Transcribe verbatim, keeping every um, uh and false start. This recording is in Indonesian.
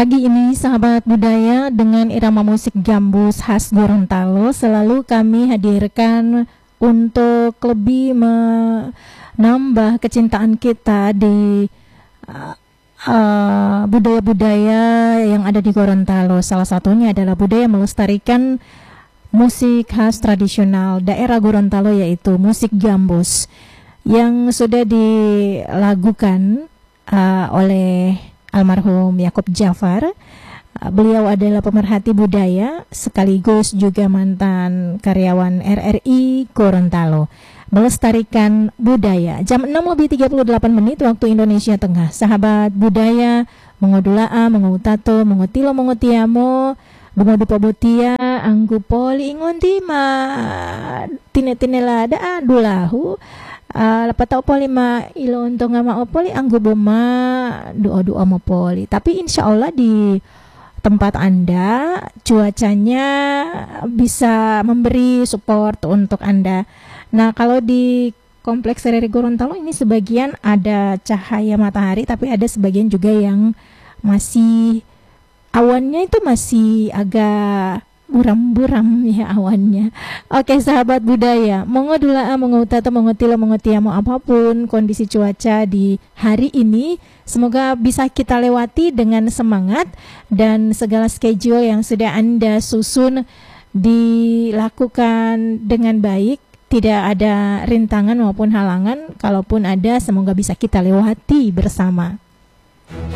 Pagi ini sahabat budaya dengan irama musik gambus khas Gorontalo selalu kami hadirkan untuk lebih menambah kecintaan kita di uh, uh, budaya-budaya yang ada di Gorontalo. Salah satunya adalah budaya melestarikan musik khas tradisional daerah Gorontalo, yaitu musik gambus yang sudah dilakukan uh, oleh almarhum Yaakob Jafar. Beliau adalah pemerhati budaya sekaligus juga mantan karyawan R R I Gorontalo. Melestarikan budaya. Jam enam lebih tiga puluh delapan menit waktu Indonesia Tengah. Sahabat budaya, mengudulaa, mengutato, mengutilo, mengutiamo, bungodu pobotia, anggu poli ingontima, tine-tine lada adulahu. Uh, lepas tau poli ma ilo untung ama opoli anggu boma doa doa ma poli. Tapi insya Allah di tempat Anda cuacanya bisa memberi support untuk Anda. Nah, kalau di kompleks R R I Gorontalo ini sebagian ada cahaya matahari, tapi ada sebagian juga yang masih awannya itu masih agak buram-buram ya awannya. Oke sahabat budaya, mongodulaa, mengutata, mengutilo, mengutiamo apapun kondisi cuaca di hari ini, semoga bisa kita lewati dengan semangat dan segala schedule yang sudah Anda susun dilakukan dengan baik, tidak ada rintangan maupun halangan. Kalaupun ada, semoga bisa kita lewati bersama.